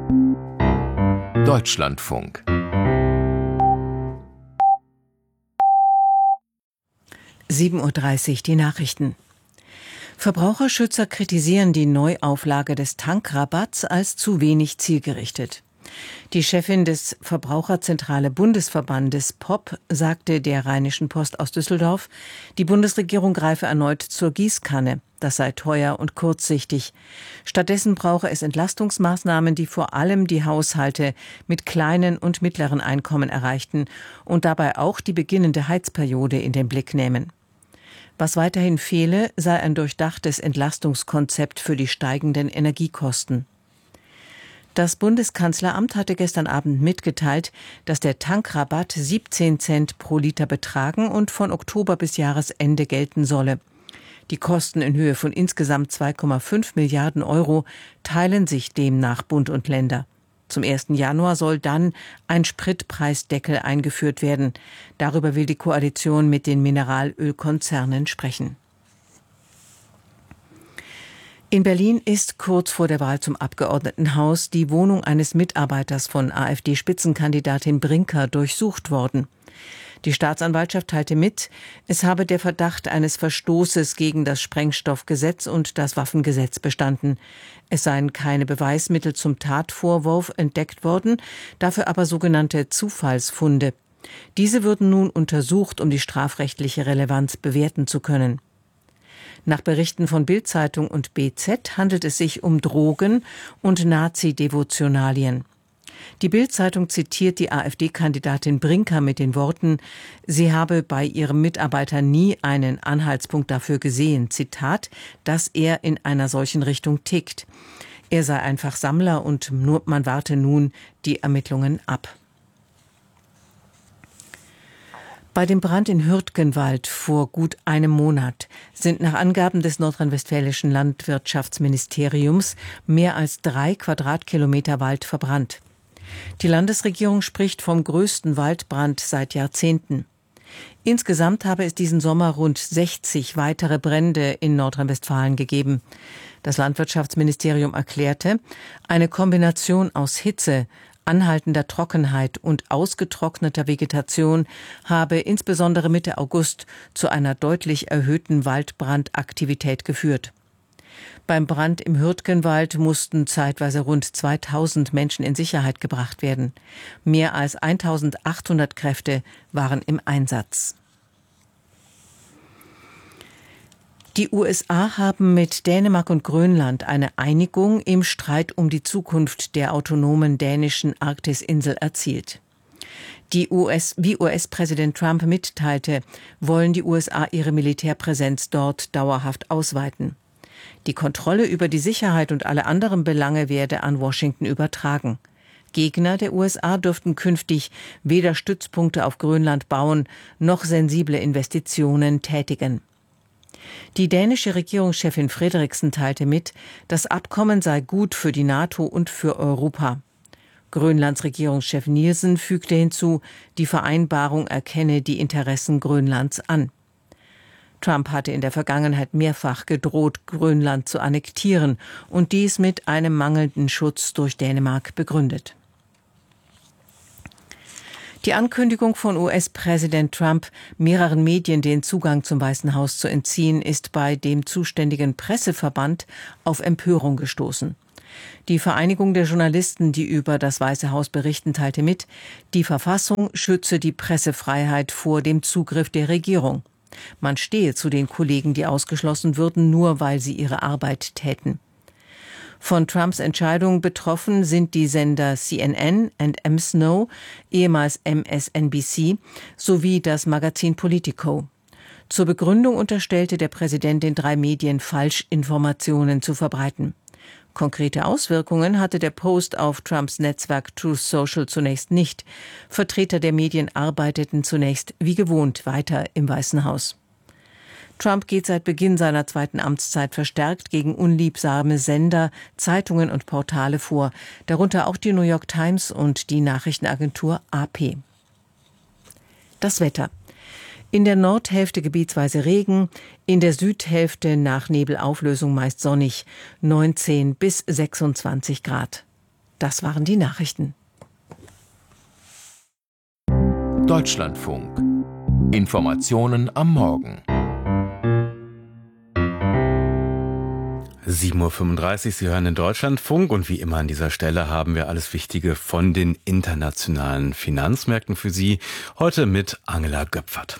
Deutschlandfunk. (7:30 Uhr) die Nachrichten. Verbraucherschützer kritisieren die Neuauflage des Tankrabatts als zu wenig zielgerichtet. Die Chefin des Verbraucherzentrale Bundesverbandes POP sagte der Rheinischen Post aus Düsseldorf, die Bundesregierung greife erneut zur Gießkanne. Das sei teuer und kurzsichtig. Stattdessen brauche es Entlastungsmaßnahmen, die vor allem die Haushalte mit kleinen und mittleren Einkommen erreichten und dabei auch die beginnende Heizperiode in den Blick nehmen. Was weiterhin fehle, sei ein durchdachtes Entlastungskonzept für die steigenden Energiekosten. Das Bundeskanzleramt hatte gestern Abend mitgeteilt, dass der Tankrabatt 17 Cent pro Liter betragen und von Oktober bis Jahresende gelten solle. Die Kosten in Höhe von insgesamt 2,5 Milliarden Euro teilen sich demnach Bund und Länder. Zum 1. Januar soll dann ein Spritpreisdeckel eingeführt werden. Darüber will die Koalition mit den Mineralölkonzernen sprechen. In Berlin ist kurz vor der Wahl zum Abgeordnetenhaus die Wohnung eines Mitarbeiters von AfD-Spitzenkandidatin Brinker durchsucht worden. Die Staatsanwaltschaft teilte mit, es habe der Verdacht eines Verstoßes gegen das Sprengstoffgesetz und das Waffengesetz bestanden. Es seien keine Beweismittel zum Tatvorwurf entdeckt worden, dafür aber sogenannte Zufallsfunde. Diese würden nun untersucht, um die strafrechtliche Relevanz bewerten zu können. Nach Berichten von Bild-Zeitung und BZ handelt es sich um Drogen und Nazi-Devotionalien. Die Bild-Zeitung zitiert die AfD-Kandidatin Brinker mit den Worten, sie habe bei ihrem Mitarbeiter nie einen Anhaltspunkt dafür gesehen, Zitat, dass er in einer solchen Richtung tickt. Er sei einfach Sammler und man warte nun die Ermittlungen ab. Bei dem Brand in Hürtgenwald vor gut einem Monat sind nach Angaben des nordrhein-westfälischen Landwirtschaftsministeriums mehr als 3 Quadratkilometer Wald verbrannt. Die Landesregierung spricht vom größten Waldbrand seit Jahrzehnten. Insgesamt habe es diesen Sommer rund 60 weitere Brände in Nordrhein-Westfalen gegeben. Das Landwirtschaftsministerium erklärte, eine Kombination aus Hitze, anhaltender Trockenheit und ausgetrockneter Vegetation habe insbesondere Mitte August zu einer deutlich erhöhten Waldbrandaktivität geführt. Beim Brand im Hürtgenwald mussten zeitweise rund 2000 Menschen in Sicherheit gebracht werden. Mehr als 1800 Kräfte waren im Einsatz. Die USA haben mit Dänemark und Grönland eine Einigung im Streit um die Zukunft der autonomen dänischen Arktisinsel erzielt. Wie US-Präsident Trump mitteilte, wollen die USA ihre Militärpräsenz dort dauerhaft ausweiten. Die Kontrolle über die Sicherheit und alle anderen Belange werde an Washington übertragen. Gegner der USA dürften künftig weder Stützpunkte auf Grönland bauen, noch sensible Investitionen tätigen. Die dänische Regierungschefin Frederiksen teilte mit, das Abkommen sei gut für die NATO und für Europa. Grönlands Regierungschef Nielsen fügte hinzu, die Vereinbarung erkenne die Interessen Grönlands an. Trump hatte in der Vergangenheit mehrfach gedroht, Grönland zu annektieren und dies mit einem mangelnden Schutz durch Dänemark begründet. Die Ankündigung von US-Präsident Trump, mehreren Medien den Zugang zum Weißen Haus zu entziehen, ist bei dem zuständigen Presseverband auf Empörung gestoßen. Die Vereinigung der Journalisten, die über das Weiße Haus berichten, teilte mit, die Verfassung schütze die Pressefreiheit vor dem Zugriff der Regierung. Man stehe zu den Kollegen, die ausgeschlossen würden, nur weil sie ihre Arbeit täten. Von Trumps Entscheidung betroffen sind die Sender CNN und MSNBC, ehemals MSNBC, sowie das Magazin Politico. Zur Begründung unterstellte der Präsident den 3 Medien, Falschinformationen zu verbreiten. Konkrete Auswirkungen hatte der Post auf Trumps Netzwerk Truth Social zunächst nicht. Vertreter der Medien arbeiteten zunächst wie gewohnt weiter im Weißen Haus. Trump geht seit Beginn seiner 2. Amtszeit verstärkt gegen unliebsame Sender, Zeitungen und Portale vor, darunter auch die New York Times und die Nachrichtenagentur AP. Das Wetter. In der Nordhälfte gebietsweise Regen, in der Südhälfte nach Nebelauflösung meist sonnig, 19 bis 26 Grad. Das waren die Nachrichten. Deutschlandfunk. Informationen am Morgen. 7:35 Uhr, Sie hören den Deutschlandfunk und wie immer an dieser Stelle haben wir alles Wichtige von den internationalen Finanzmärkten für Sie. Heute mit Angela Göpfert.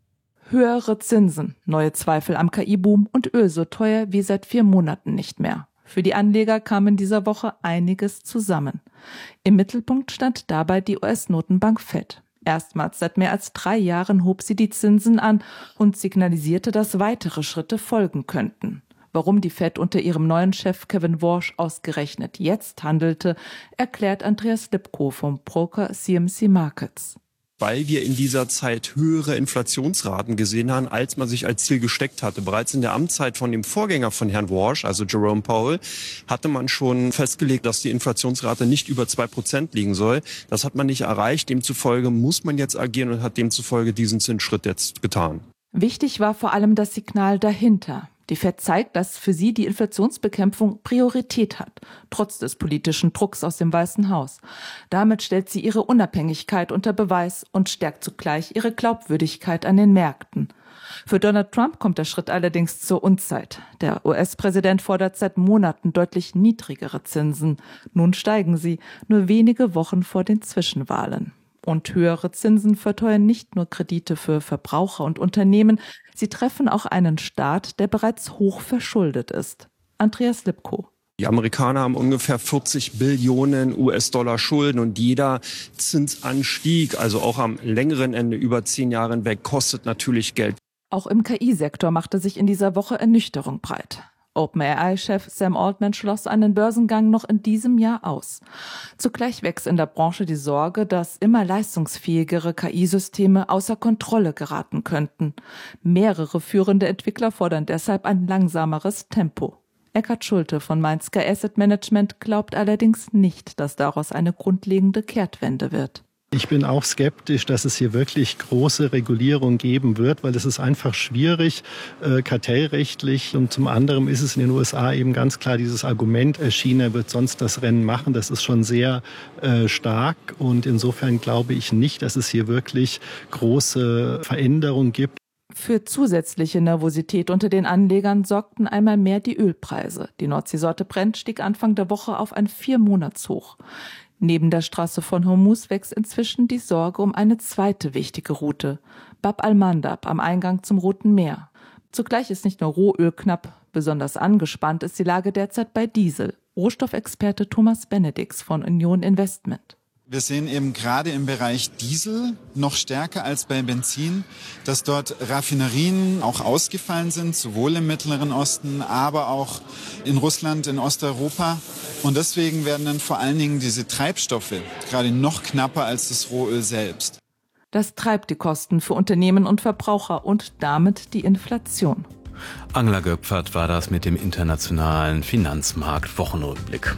Höhere Zinsen, neue Zweifel am KI-Boom und Öl so teuer wie seit 4 Monaten nicht mehr. Für die Anleger kam in dieser Woche einiges zusammen. Im Mittelpunkt stand dabei die US-Notenbank Fed. Erstmals seit mehr als 3 Jahren hob sie die Zinsen an und signalisierte, dass weitere Schritte folgen könnten. Warum die Fed unter ihrem neuen Chef Kevin Warsh ausgerechnet jetzt handelte, erklärt Andreas Lipko vom Broker CMC Markets. Weil wir in dieser Zeit höhere Inflationsraten gesehen haben, als man sich als Ziel gesteckt hatte. Bereits in der Amtszeit von dem Vorgänger von Herrn Warsh, also Jerome Powell, hatte man schon festgelegt, dass die Inflationsrate nicht über 2% liegen soll. Das hat man nicht erreicht. Demzufolge muss man jetzt agieren und hat demzufolge diesen Zinsschritt jetzt getan. Wichtig war vor allem das Signal dahinter. Die Fed zeigt, dass für sie die Inflationsbekämpfung Priorität hat, trotz des politischen Drucks aus dem Weißen Haus. Damit stellt sie ihre Unabhängigkeit unter Beweis und stärkt zugleich ihre Glaubwürdigkeit an den Märkten. Für Donald Trump kommt der Schritt allerdings zur Unzeit. Der US-Präsident fordert seit Monaten deutlich niedrigere Zinsen. Nun steigen sie, nur wenige Wochen vor den Zwischenwahlen. Und höhere Zinsen verteuern nicht nur Kredite für Verbraucher und Unternehmen, sie treffen auch einen Staat, der bereits hoch verschuldet ist. Andreas Lipko. Die Amerikaner haben ungefähr 40 Billionen US-Dollar Schulden und jeder Zinsanstieg, also auch am längeren Ende über 10 Jahre hinweg, kostet natürlich Geld. Auch im KI-Sektor machte sich in dieser Woche Ernüchterung breit. OpenAI-Chef Sam Altman schloss einen Börsengang noch in diesem Jahr aus. Zugleich wächst in der Branche die Sorge, dass immer leistungsfähigere KI-Systeme außer Kontrolle geraten könnten. Mehrere führende Entwickler fordern deshalb ein langsameres Tempo. Eckhard Schulte von Mainz Asset Management glaubt allerdings nicht, dass daraus eine grundlegende Kehrtwende wird. Ich bin auch skeptisch, dass es hier wirklich große Regulierung geben wird, weil es ist einfach schwierig, kartellrechtlich. Und zum anderen ist es in den USA eben ganz klar dieses Argument, China wird sonst das Rennen machen. Das ist schon sehr stark. Und insofern glaube ich nicht, dass es hier wirklich große Veränderungen gibt. Für zusätzliche Nervosität unter den Anlegern sorgten einmal mehr die Ölpreise. Die Nordseesorte Brent stieg Anfang der Woche auf ein 4-Monatshoch. Neben der Straße von Hormuz wächst inzwischen die Sorge um eine zweite wichtige Route, Bab al-Mandab am Eingang zum Roten Meer. Zugleich ist nicht nur Rohöl knapp, besonders angespannt ist die Lage derzeit bei Diesel. Rohstoffexperte Thomas Benedix von Union Investment. Wir sehen eben gerade im Bereich Diesel noch stärker als bei Benzin, dass dort Raffinerien auch ausgefallen sind, sowohl im Mittleren Osten, aber auch in Russland, in Osteuropa. Und deswegen werden dann vor allen Dingen diese Treibstoffe gerade noch knapper als das Rohöl selbst. Das treibt die Kosten für Unternehmen und Verbraucher und damit die Inflation. Angela Göpfert war das mit dem internationalen Finanzmarkt-Wochenrückblick.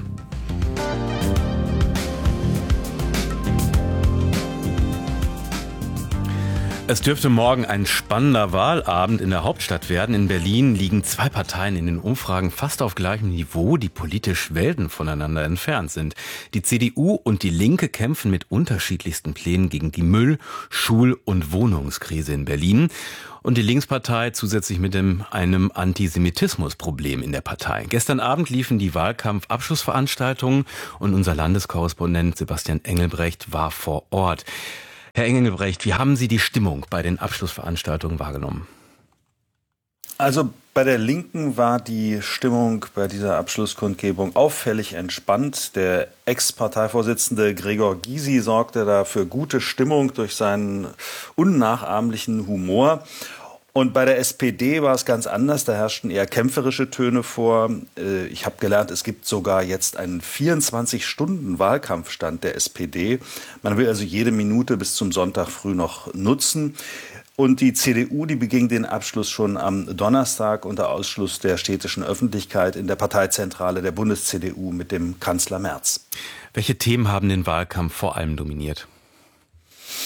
Es dürfte morgen ein spannender Wahlabend in der Hauptstadt werden. In Berlin liegen 2 Parteien in den Umfragen fast auf gleichem Niveau, die politisch Welten voneinander entfernt sind. Die CDU und die Linke kämpfen mit unterschiedlichsten Plänen gegen die Müll-, Schul- und Wohnungskrise in Berlin. Und die Linkspartei zusätzlich mit einem Antisemitismusproblem in der Partei. Gestern Abend liefen die Wahlkampfabschlussveranstaltungen und unser Landeskorrespondent Sebastian Engelbrecht war vor Ort. Herr Engelbrecht, wie haben Sie die Stimmung bei den Abschlussveranstaltungen wahrgenommen? Also bei der Linken war die Stimmung bei dieser Abschlusskundgebung auffällig entspannt. Der Ex-Parteivorsitzende Gregor Gysi sorgte da für gute Stimmung durch seinen unnachahmlichen Humor. Und bei der SPD war es ganz anders, da herrschten eher kämpferische Töne vor. Ich habe gelernt, es gibt sogar jetzt einen 24-Stunden-Wahlkampfstand der SPD. Man will also jede Minute bis zum Sonntag früh noch nutzen. Und die CDU, die beging den Abschluss schon am Donnerstag unter Ausschluss der städtischen Öffentlichkeit in der Parteizentrale der Bundes-CDU mit dem Kanzler Merz. Welche Themen haben den Wahlkampf vor allem dominiert?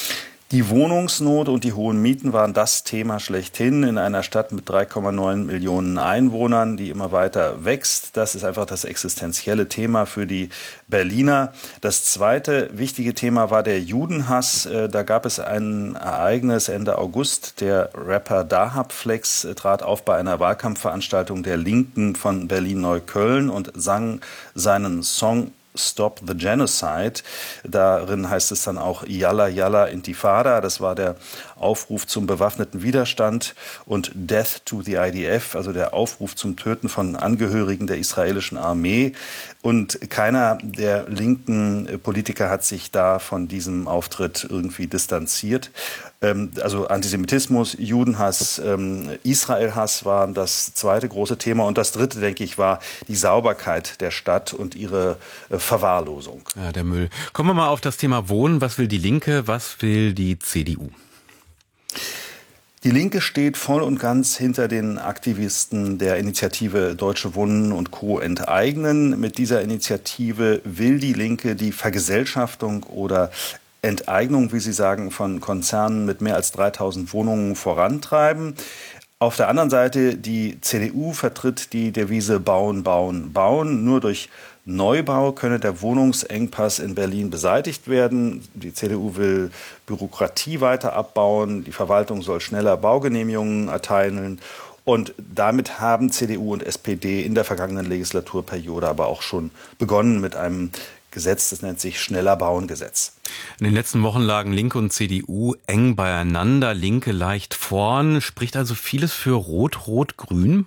Die Wohnungsnot und die hohen Mieten waren das Thema schlechthin in einer Stadt mit 3,9 Millionen Einwohnern, die immer weiter wächst. Das ist einfach das existenzielle Thema für die Berliner. Das zweite wichtige Thema war der Judenhass. Da gab es ein Ereignis Ende August. Der Rapper Dahab Flex trat auf bei einer Wahlkampfveranstaltung der Linken von Berlin-Neukölln und sang seinen Song Stop the Genocide. Darin heißt es dann auch Yalla Yalla Intifada. Das war der Aufruf zum bewaffneten Widerstand, und Death to the IDF, also der Aufruf zum Töten von Angehörigen der israelischen Armee. Und keiner der linken Politiker hat sich da von diesem Auftritt irgendwie distanziert. Also Antisemitismus, Judenhass, Israelhass waren das zweite große Thema. Und das dritte, denke ich, war die Sauberkeit der Stadt und ihre Verwahrlosung. Ja, der Müll. Kommen wir mal auf das Thema Wohnen. Was will die Linke, was will die CDU? Die Linke steht voll und ganz hinter den Aktivisten der Initiative Deutsche Wohnen und Co. enteignen. Mit dieser Initiative will die Linke die Vergesellschaftung oder Enteignung, wie sie sagen, von Konzernen mit mehr als 3000 Wohnungen vorantreiben. Auf der anderen Seite, die CDU vertritt die Devise Bauen, Bauen, Bauen. Nur durch Neubau könne der Wohnungsengpass in Berlin beseitigt werden. Die CDU will Bürokratie weiter abbauen. Die Verwaltung soll schneller Baugenehmigungen erteilen. Und damit haben CDU und SPD in der vergangenen Legislaturperiode aber auch schon begonnen mit einem Gesetz, das nennt sich Schneller Bauen-Gesetz. In den letzten Wochen lagen Linke und CDU eng beieinander, Linke leicht vorn. Spricht also vieles für Rot-Rot-Grün?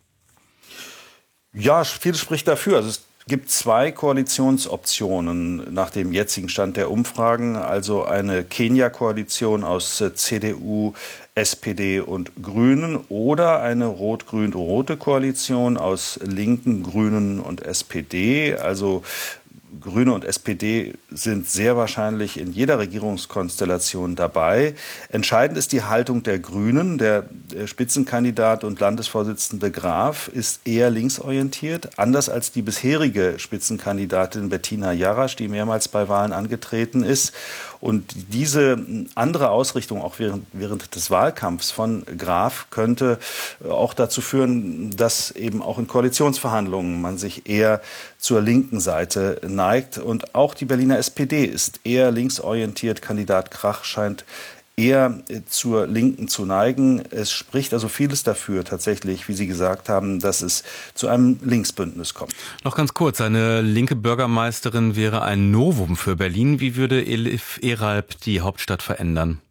Ja, vieles spricht dafür. Also es gibt zwei Koalitionsoptionen nach dem jetzigen Stand der Umfragen. Also eine Kenia-Koalition aus CDU, SPD und Grünen oder eine rot-grün-rote Koalition aus Linken, Grünen und SPD. Also Grüne und SPD sind sehr wahrscheinlich in jeder Regierungskonstellation dabei. Entscheidend ist die Haltung der Grünen. Der Spitzenkandidat und Landesvorsitzende Graf ist eher linksorientiert, anders als die bisherige Spitzenkandidatin Bettina Jarasch, die mehrmals bei Wahlen angetreten ist. Und diese andere Ausrichtung auch während des Wahlkampfs von Graf könnte auch dazu führen, dass eben auch in Koalitionsverhandlungen man sich eher zur linken Seite neigt. Und auch die Berliner SPD ist eher linksorientiert. Kandidat Krach scheint eher zur Linken zu neigen. Es spricht also vieles dafür tatsächlich, wie Sie gesagt haben, dass es zu einem Linksbündnis kommt. Noch ganz kurz, eine linke Bürgermeisterin wäre ein Novum für Berlin. Wie würde Elif Eralp die Hauptstadt verändern?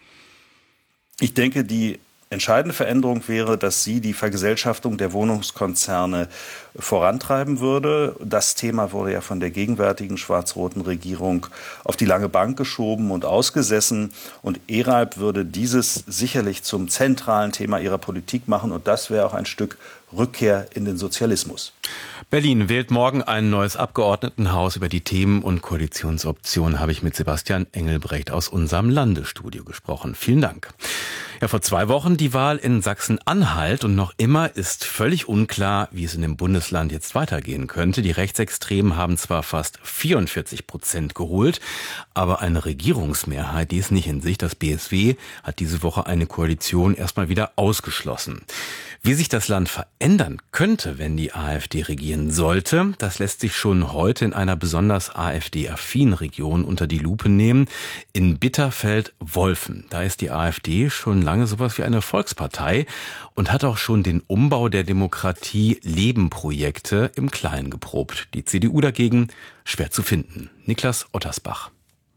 Ich denke, die entscheidende Veränderung wäre, dass sie die Vergesellschaftung der Wohnungskonzerne vorantreiben würde. Das Thema wurde ja von der gegenwärtigen schwarz-roten Regierung auf die lange Bank geschoben und ausgesessen. Und Eralp würde dieses sicherlich zum zentralen Thema ihrer Politik machen. Und das wäre auch ein Stück Rückkehr in den Sozialismus. Berlin wählt morgen ein neues Abgeordnetenhaus. Über die Themen und Koalitionsoptionen habe ich mit Sebastian Engelbrecht aus unserem Landesstudio gesprochen. Vielen Dank. Ja, vor 2 Wochen die Wahl in Sachsen-Anhalt und noch immer ist völlig unklar, wie es in dem Bundesland jetzt weitergehen könnte. Die Rechtsextremen haben zwar fast 44% geholt, aber eine Regierungsmehrheit, die ist nicht in Sicht. Das BSW hat diese Woche eine Koalition erstmal wieder ausgeschlossen. Wie sich das Land verändern könnte, wenn die AfD regieren sollte, das lässt sich schon heute in einer besonders AfD-affinen Region unter die Lupe nehmen. In Bitterfeld-Wolfen. Da ist die AfD schon lange sowas wie eine Volkspartei und hat auch schon den Umbau der Demokratie-Leben-Projekte im Kleinen geprobt. Die CDU dagegen schwer zu finden. Niklas Ottersbach.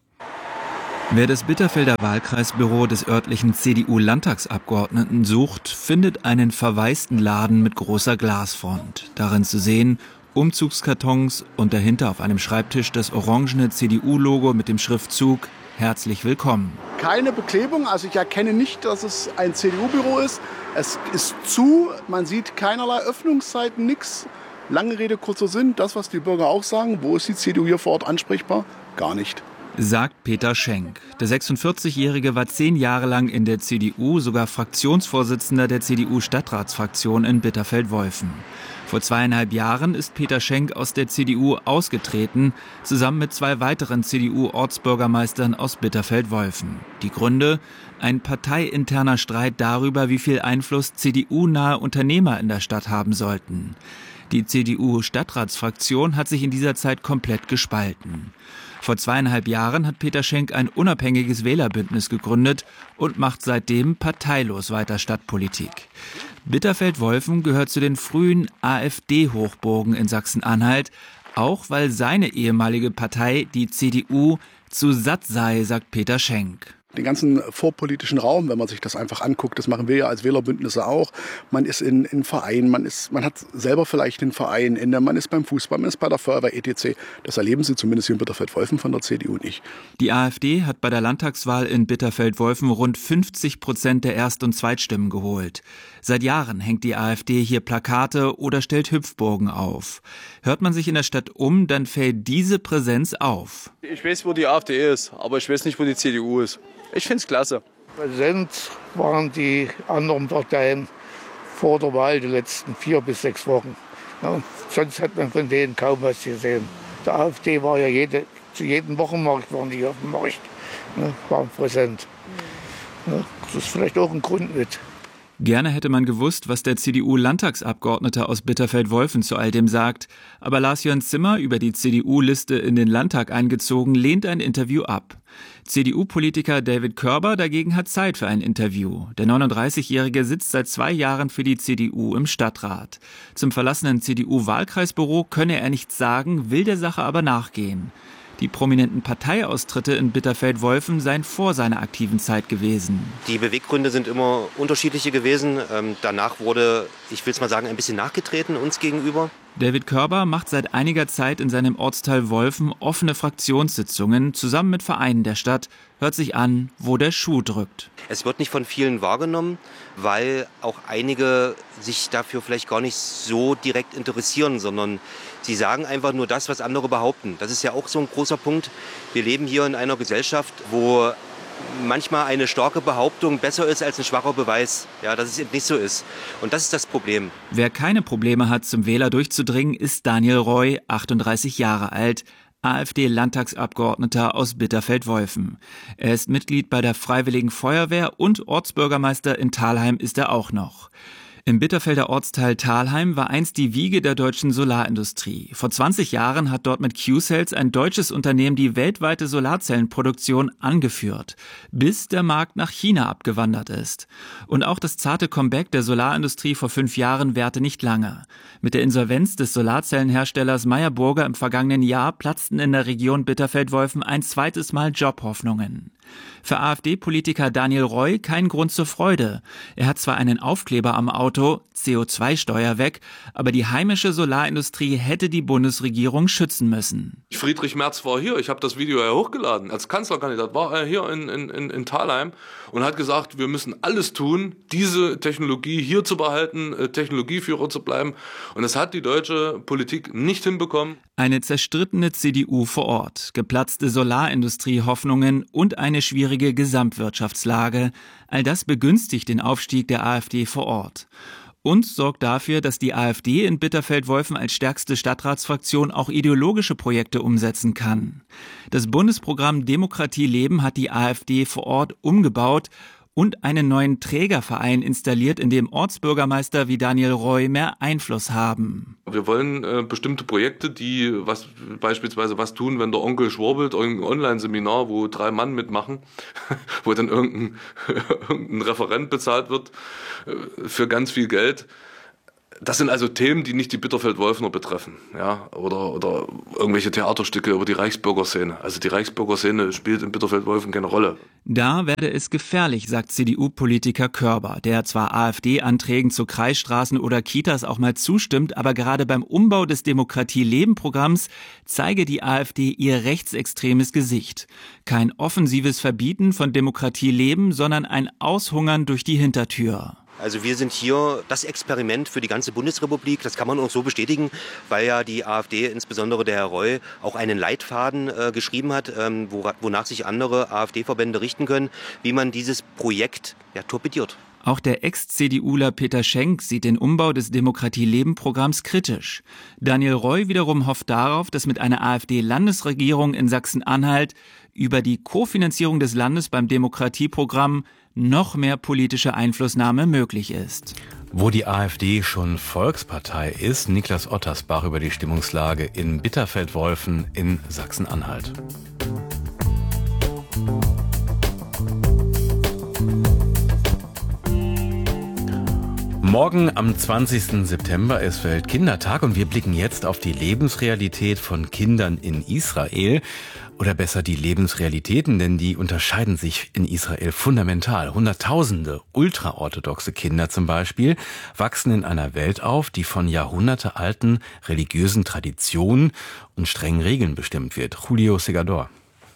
Wer das Bitterfelder Wahlkreisbüro des örtlichen CDU-Landtagsabgeordneten sucht, findet einen verwaisten Laden mit großer Glasfront. Darin zu sehen Umzugskartons und dahinter auf einem Schreibtisch das orangene CDU-Logo mit dem Schriftzug Herzlich willkommen. Keine Beklebung, also ich erkenne nicht, dass es ein CDU-Büro ist. Es ist zu, man sieht keinerlei Öffnungszeiten, nichts. Lange Rede, kurzer Sinn, das, was die Bürger auch sagen, wo ist die CDU hier vor Ort ansprechbar? Gar nicht. sagt Peter Schenk. Der 46-Jährige war 10 Jahre lang in der CDU, sogar Fraktionsvorsitzender der CDU-Stadtratsfraktion in Bitterfeld-Wolfen. Vor 2,5 Jahren ist Peter Schenk aus der CDU ausgetreten, zusammen mit 2 weiteren CDU-Ortsbürgermeistern aus Bitterfeld-Wolfen. Die Gründe? Ein parteiinterner Streit darüber, wie viel Einfluss CDU-nahe Unternehmer in der Stadt haben sollten. Die CDU-Stadtratsfraktion hat sich in dieser Zeit komplett gespalten. Vor 2,5 Jahren hat Peter Schenk ein unabhängiges Wählerbündnis gegründet und macht seitdem parteilos weiter Stadtpolitik. Bitterfeld-Wolfen gehört zu den frühen AfD-Hochburgen in Sachsen-Anhalt, auch weil seine ehemalige Partei, die CDU, zu satt sei, sagt Peter Schenk. Den ganzen vorpolitischen Raum, wenn man sich das einfach anguckt, das machen wir ja als Wählerbündnisse auch. Man ist in Vereinen, man hat selber vielleicht einen Verein, man ist beim Fußball, man ist bei der Feuerwehr etc. Das erleben Sie zumindest hier in Bitterfeld-Wolfen von der CDU nicht. Die AfD hat bei der Landtagswahl in Bitterfeld-Wolfen rund 50% der Erst- und Zweitstimmen geholt. Seit Jahren hängt die AfD hier Plakate oder stellt Hüpfburgen auf. Hört man sich in der Stadt um, dann fällt diese Präsenz auf. Ich weiß, wo die AfD ist, aber ich weiß nicht, wo die CDU ist. Ich finde es klasse. Präsent waren die anderen Parteien vor der Wahl die letzten 4 bis 6 Wochen. Ja, sonst hat man von denen kaum was gesehen. Der AfD war ja zu jedem Wochenmarkt waren die auf dem Markt, waren präsent. Ja, das ist vielleicht auch ein Grund mit. Gerne hätte man gewusst, was der CDU-Landtagsabgeordnete aus Bitterfeld-Wolfen zu all dem sagt. Aber Lars-Jörn Zimmer, über die CDU-Liste in den Landtag eingezogen, lehnt ein Interview ab. CDU-Politiker David Körber dagegen hat Zeit für ein Interview. Der 39-Jährige sitzt seit 2 Jahren für die CDU im Stadtrat. Zum verlassenen CDU-Wahlkreisbüro könne er nichts sagen, will der Sache aber nachgehen. Die prominenten Parteiaustritte in Bitterfeld-Wolfen seien vor seiner aktiven Zeit gewesen. Die Beweggründe sind immer unterschiedliche gewesen. Danach wurde, ich will es mal sagen, ein bisschen nachgetreten uns gegenüber. David Körber macht seit einiger Zeit in seinem Ortsteil Wolfen offene Fraktionssitzungen zusammen mit Vereinen der Stadt, hört sich an, wo der Schuh drückt. Es wird nicht von vielen wahrgenommen, weil auch einige sich dafür vielleicht gar nicht so direkt interessieren, sondern sie sagen einfach nur das, was andere behaupten. Das ist ja auch so ein großer Punkt. Wir leben hier in einer Gesellschaft, wo manchmal eine starke Behauptung besser ist als ein schwacher Beweis, ja, dass es eben nicht so ist. Und das ist das Problem. Wer keine Probleme hat, zum Wähler durchzudringen, ist Daniel Roy, 38 Jahre alt, AfD-Landtagsabgeordneter aus Bitterfeld-Wolfen. Er ist Mitglied bei der Freiwilligen Feuerwehr und Ortsbürgermeister in Thalheim ist er auch noch. Im Bitterfelder Ortsteil Thalheim war einst die Wiege der deutschen Solarindustrie. Vor 20 Jahren hat dort mit Q-Cells ein deutsches Unternehmen die weltweite Solarzellenproduktion angeführt, bis der Markt nach China abgewandert ist. Und auch das zarte Comeback der Solarindustrie vor 5 Jahren währte nicht lange. Mit der Insolvenz des Solarzellenherstellers Meyer Burger im vergangenen Jahr platzten in der Region Bitterfeld-Wolfen ein zweites Mal Jobhoffnungen. Für AfD-Politiker Daniel Roy kein Grund zur Freude. Er hat zwar einen Aufkleber am Auto, CO2-Steuer weg, aber die heimische Solarindustrie hätte die Bundesregierung schützen müssen. Friedrich Merz war hier, ich habe das Video ja hochgeladen. Als Kanzlerkandidat war er hier in Thalheim und hat gesagt, wir müssen alles tun, diese Technologie hier zu behalten, Technologieführer zu bleiben. Und das hat die deutsche Politik nicht hinbekommen. Eine zerstrittene CDU vor Ort, geplatzte Solarindustriehoffnungen und eine schwierige Gesamtwirtschaftslage. All das begünstigt den Aufstieg der AfD vor Ort. Und sorgt dafür, dass die AfD in Bitterfeld-Wolfen als stärkste Stadtratsfraktion auch ideologische Projekte umsetzen kann. Das Bundesprogramm Demokratie leben hat die AfD vor Ort umgebaut und einen neuen Trägerverein installiert, in dem Ortsbürgermeister wie Daniel Roy mehr Einfluss haben. Wir wollen bestimmte Projekte, die beispielsweise was tun, wenn der Onkel schwurbelt, irgendein Online-Seminar, wo 3 Mann mitmachen, wo dann irgendein Referent bezahlt wird für ganz viel Geld. Das sind also Themen, die nicht die Bitterfeld-Wolfener betreffen, ja, oder irgendwelche Theaterstücke über die Reichsbürgerszene. Also die Reichsbürgerszene spielt in Bitterfeld-Wolfen keine Rolle. Da werde es gefährlich, sagt CDU-Politiker Körber, der zwar AfD-Anträgen zu Kreisstraßen oder Kitas auch mal zustimmt, aber gerade beim Umbau des Demokratie-Leben-Programms zeige die AfD ihr rechtsextremes Gesicht. Kein offensives Verbieten von Demokratie leben, sondern ein Aushungern durch die Hintertür. Also wir sind hier das Experiment für die ganze Bundesrepublik. Das kann man auch so bestätigen, weil ja die AfD, insbesondere der Herr Reul, auch einen Leitfaden geschrieben hat, wonach sich andere AfD-Verbände richten können, wie man dieses Projekt torpediert. Auch der Ex-CDUler Peter Schenk sieht den Umbau des Demokratie-Leben-Programms kritisch. Daniel Roy wiederum hofft darauf, dass mit einer AfD-Landesregierung in Sachsen-Anhalt über die Kofinanzierung des Landes beim Demokratieprogramm noch mehr politische Einflussnahme möglich ist. Wo die AfD schon Volkspartei ist, Niklas Ottersbach über die Stimmungslage in Bitterfeld-Wolfen in Sachsen-Anhalt. Morgen am 20. September ist Weltkindertag und wir blicken jetzt auf die Lebensrealität von Kindern in Israel. Oder besser die Lebensrealitäten, denn die unterscheiden sich in Israel fundamental. Hunderttausende ultraorthodoxe Kinder zum Beispiel wachsen in einer Welt auf, die von jahrhundertealten religiösen Traditionen und strengen Regeln bestimmt wird. Julio Segador.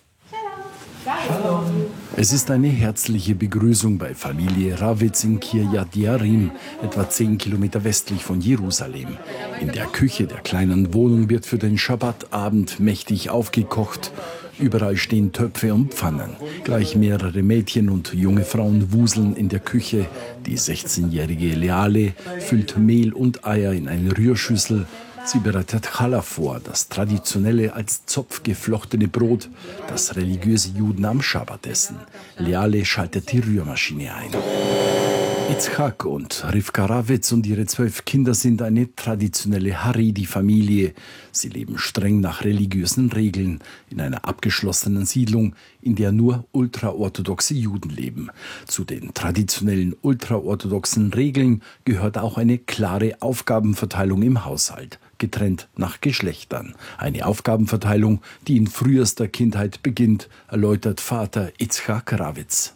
Es ist eine herzliche Begrüßung bei Familie Ravitz in Kiryat Jearim, etwa 10 Kilometer westlich von Jerusalem. In der Küche der kleinen Wohnung wird für den Schabbatabend mächtig aufgekocht. Überall stehen Töpfe und Pfannen. Gleich mehrere Mädchen und junge Frauen wuseln in der Küche. Die 16-jährige Leale füllt Mehl und Eier in eine Rührschüssel. Sie bereitet Challah vor, das traditionelle als Zopf geflochtene Brot, das religiöse Juden am Schabbat essen. Leale schaltet die Rührmaschine ein. Itzhak und Rivka Ravitz und ihre 12 Kinder sind eine traditionelle Haredi-Familie. Sie leben streng nach religiösen Regeln in einer abgeschlossenen Siedlung, in der nur ultraorthodoxe Juden leben. Zu den traditionellen ultraorthodoxen Regeln gehört auch eine klare Aufgabenverteilung im Haushalt, getrennt nach Geschlechtern. Eine Aufgabenverteilung, die in frühester Kindheit beginnt, erläutert Vater Itzhak Ravitz.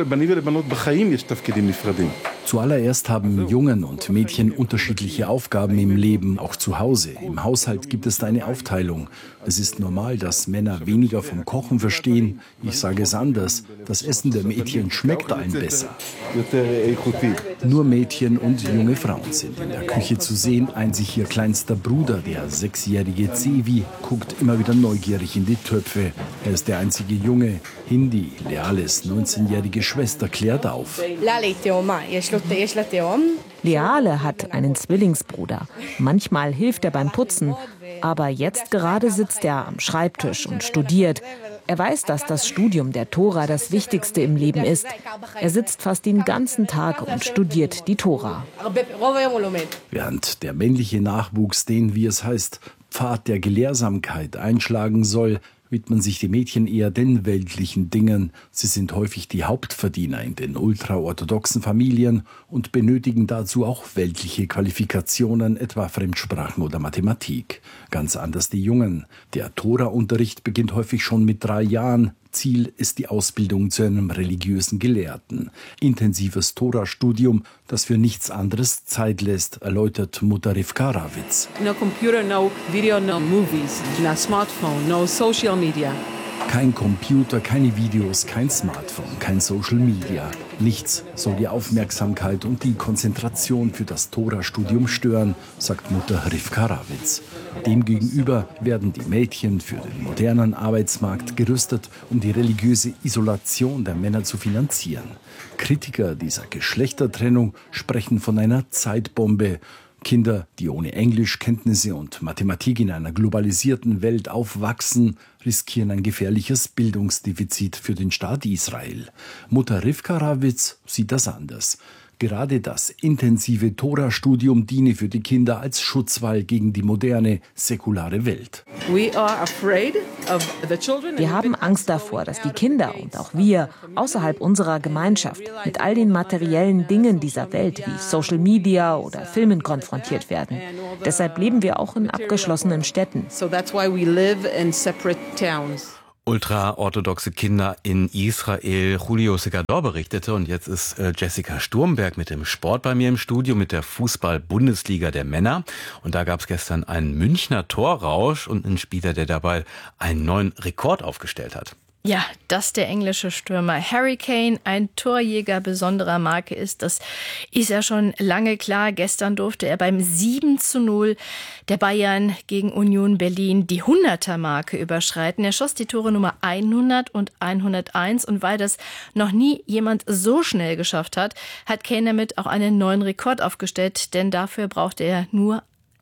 Zuallererst haben Jungen und Mädchen unterschiedliche Aufgaben im Leben, auch zu Hause. Im Haushalt gibt es eine Aufteilung. Es ist normal, dass Männer weniger vom Kochen verstehen. Ich sage es anders, das Essen der Mädchen schmeckt allen besser. Nur Mädchen und junge Frauen sind in der Küche zu sehen. Einzig ihr kleinster Bruder, der 6-jährige Zevi, guckt immer wieder neugierig in die Töpfe. Er ist der einzige Junge. Hindi, Leales 19-jährige Schwester, klärt auf. Leale hat einen Zwillingsbruder. Manchmal hilft er beim Putzen. Aber jetzt gerade sitzt er am Schreibtisch und studiert. Er weiß, dass das Studium der Tora das Wichtigste im Leben ist. Er sitzt fast den ganzen Tag und studiert die Tora. Während der männliche Nachwuchs den, wie es heißt, Pfad der Gelehrsamkeit einschlagen soll, widmen sich die Mädchen eher den weltlichen Dingen. Sie sind häufig die Hauptverdiener in den ultraorthodoxen Familien und benötigen dazu auch weltliche Qualifikationen, etwa Fremdsprachen oder Mathematik. Ganz anders die Jungen. Der Tora-Unterricht beginnt häufig schon mit 3 Jahren. Ziel ist die Ausbildung zu einem religiösen Gelehrten. Intensives Tora-Studium, das für nichts anderes Zeit lässt, erläutert Mutter Rivka Ravitz. No computer, no video, no movies, no smartphone, no social media. Kein Computer, keine Videos, kein Smartphone, kein Social Media. Nichts soll die Aufmerksamkeit und die Konzentration für das Tora-Studium stören, sagt Mutter Rivka Ravitz. Demgegenüber werden die Mädchen für den modernen Arbeitsmarkt gerüstet, um die religiöse Isolation der Männer zu finanzieren. Kritiker dieser Geschlechtertrennung sprechen von einer Zeitbombe. Kinder, die ohne Englischkenntnisse und Mathematik in einer globalisierten Welt aufwachsen, riskieren ein gefährliches Bildungsdefizit für den Staat Israel. Mutter Rivka Ravitz sieht das anders. Gerade das intensive Tora-Studium diene für die Kinder als Schutzwall gegen die moderne, säkulare Welt. Wir haben Angst davor, dass die Kinder und auch wir außerhalb unserer Gemeinschaft mit all den materiellen Dingen dieser Welt wie Social Media oder Filmen konfrontiert werden. Deshalb leben wir auch in abgeschlossenen Städten. Ultraorthodoxe Kinder in Israel. Julio Segador berichtete und jetzt ist Jessica Sturmberg mit dem Sport bei mir im Studio, mit der Fußball-Bundesliga der Männer. Und da gab es gestern einen Münchner Torrausch und einen Spieler, der dabei einen neuen Rekord aufgestellt hat. Ja, dass der englische Stürmer Harry Kane ein Torjäger besonderer Marke ist, das ist ja schon lange klar. Gestern durfte er beim 7:0 der Bayern gegen Union Berlin die 100er-Marke überschreiten. Er schoss die Tore Nummer 100 und 101 und weil das noch nie jemand so schnell geschafft hat, hat Kane damit auch einen neuen Rekord aufgestellt, denn dafür brauchte er nur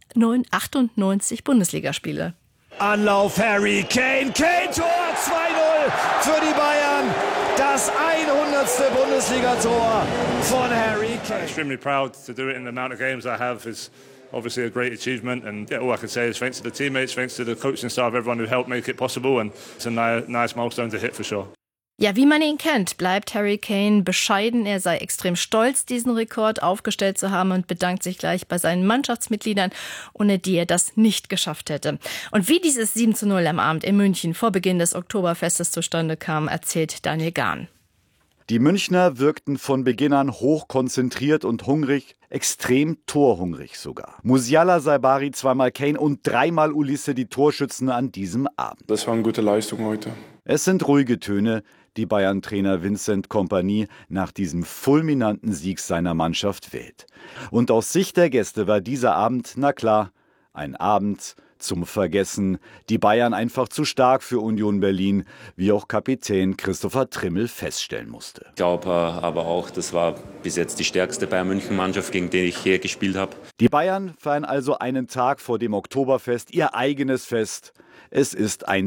98 Bundesligaspiele. Anlauf Harry Kane, Tor 2:0 für die Bayern. Das 100. Bundesligator von Harry Kane. I'm extremely proud to do it in the amount of games I have is obviously a great achievement, and all I can say is thanks to the teammates, thanks to the coaching staff, everyone who helped make it possible, and it's a nice milestone to hit for sure. Ja, wie man ihn kennt, bleibt Harry Kane bescheiden. Er sei extrem stolz, diesen Rekord aufgestellt zu haben und bedankt sich gleich bei seinen Mannschaftsmitgliedern, ohne die er das nicht geschafft hätte. Und wie dieses 7:0 am Abend in München vor Beginn des Oktoberfestes zustande kam, erzählt Daniel Gahn. Die Münchner wirkten von Beginn an hochkonzentriert und hungrig, extrem torhungrig sogar. Musiala, Saibari, zweimal Kane und dreimal Ulisse die Torschützen an diesem Abend. Das war eine gute Leistung heute. Es sind ruhige Töne, die Bayern-Trainer Vincent Kompany nach diesem fulminanten Sieg seiner Mannschaft wählt. Und aus Sicht der Gäste war dieser Abend, na klar, ein Abend zum Vergessen. Die Bayern einfach zu stark für Union Berlin, wie auch Kapitän Christopher Trimmel feststellen musste. Ich glaube aber auch, das war bis jetzt die stärkste Bayern-München-Mannschaft, gegen die ich hier gespielt habe. Die Bayern feiern also einen Tag vor dem Oktoberfest ihr eigenes Fest. Es ist ein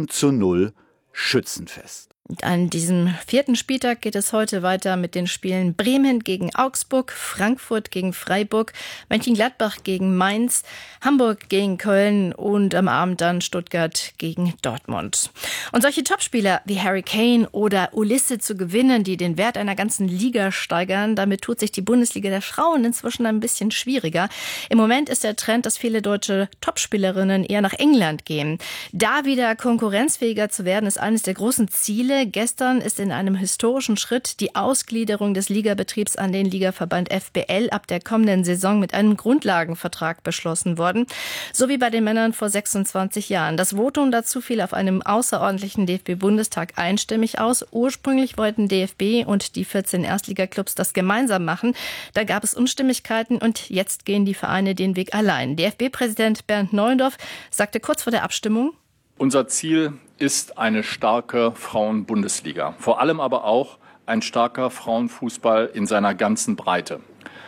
7:0 Schützenfest. Und an diesem 4. Spieltag geht es heute weiter mit den Spielen Bremen gegen Augsburg, Frankfurt gegen Freiburg, Mönchengladbach gegen Mainz, Hamburg gegen Köln und am Abend dann Stuttgart gegen Dortmund. Und solche Topspieler wie Harry Kane oder Ulisse zu gewinnen, die den Wert einer ganzen Liga steigern, damit tut sich die Bundesliga der Frauen inzwischen ein bisschen schwieriger. Im Moment ist der Trend, dass viele deutsche Topspielerinnen eher nach England gehen. Da wieder konkurrenzfähiger zu werden, ist eines der großen Ziele. Gestern ist in einem historischen Schritt die Ausgliederung des Ligabetriebs an den Ligaverband FBL ab der kommenden Saison mit einem Grundlagenvertrag beschlossen worden, so wie bei den Männern vor 26 Jahren. Das Votum dazu fiel auf einem außerordentlichen DFB-Bundestag einstimmig aus. Ursprünglich wollten DFB und die 14 Erstligaklubs das gemeinsam machen. Da gab es Unstimmigkeiten und jetzt gehen die Vereine den Weg allein. DFB-Präsident Bernd Neuendorf sagte kurz vor der Abstimmung: Unser Ziel ist eine starke Frauen-Bundesliga. Vor allem aber auch ein starker Frauenfußball in seiner ganzen Breite.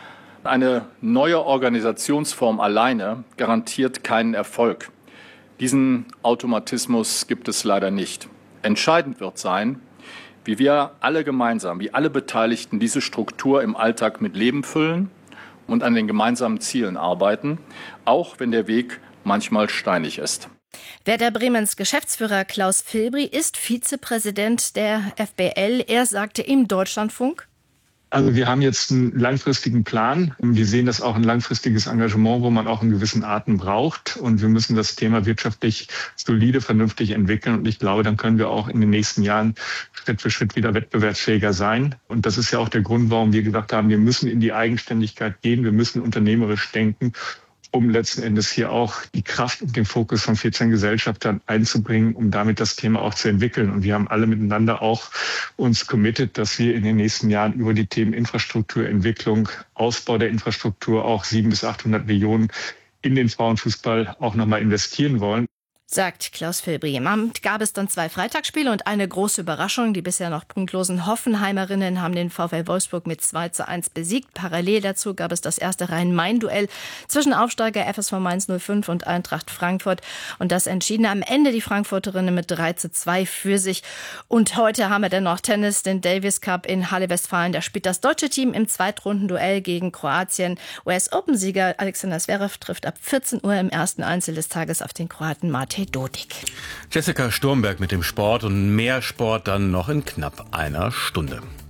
Eine neue Organisationsform alleine garantiert keinen Erfolg. Diesen Automatismus gibt es leider nicht. Entscheidend wird sein, wie wir alle gemeinsam, wie alle Beteiligten diese Struktur im Alltag mit Leben füllen und an den gemeinsamen Zielen arbeiten, auch wenn der Weg manchmal steinig ist. Werder Bremens Geschäftsführer Klaus Filbri ist Vizepräsident der FBL. Er sagte im Deutschlandfunk: Also wir haben jetzt einen langfristigen Plan. Wir sehen das auch ein langfristiges Engagement, wo man auch einen gewissen Atem braucht. Und wir müssen das Thema wirtschaftlich solide, vernünftig entwickeln. Und ich glaube, dann können wir auch in den nächsten Jahren Schritt für Schritt wieder wettbewerbsfähiger sein. Und das ist ja auch der Grund, warum wir gesagt haben, wir müssen in die Eigenständigkeit gehen. Wir müssen unternehmerisch denken, um letzten Endes hier auch die Kraft und den Fokus von 14 Gesellschaftern einzubringen, um damit das Thema auch zu entwickeln. Und wir haben alle miteinander auch uns committed, dass wir in den nächsten Jahren über die Themen Infrastrukturentwicklung, Ausbau der Infrastruktur auch 700 bis 800 Millionen in den Frauenfußball auch nochmal investieren wollen. Sagt Klaus Filbri. Am Abend gab es dann 2 Freitagsspiele und eine große Überraschung. Die bisher noch punktlosen Hoffenheimerinnen haben den VfL Wolfsburg mit 2:1 besiegt. Parallel dazu gab es das erste Rhein-Main-Duell zwischen Aufsteiger FSV Mainz 05 und Eintracht Frankfurt. Und das entschieden am Ende die Frankfurterinnen mit 3:2 für sich. Und heute haben wir dann noch Tennis, den Davis Cup in Halle-Westfalen. Da spielt das deutsche Team im Zweitrundenduell gegen Kroatien. US-Open-Sieger Alexander Zverev trifft ab 14 Uhr im ersten Einzel des Tages auf den Kroaten Mate Dodik. Jessica Sturmberg mit dem Sport und mehr Sport dann noch in knapp einer Stunde.